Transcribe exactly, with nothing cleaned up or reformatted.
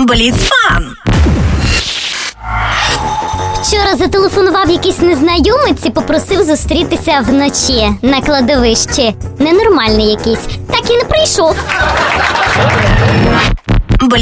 Бліц Фан. Вчора зателефонував якийсь незнайомець і попросив зустрітися вночі на кладовищі. Ненормальний якийсь. Так і не прийшов.